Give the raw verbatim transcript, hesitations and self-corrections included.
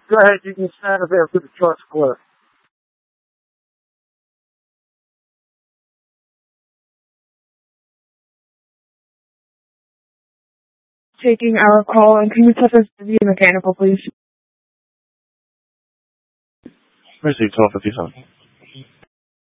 Go ahead, you can stand up after the truck's clear. Taking our call, and can you touch us to the mechanical, please? Mercy, twelve fifty-seven.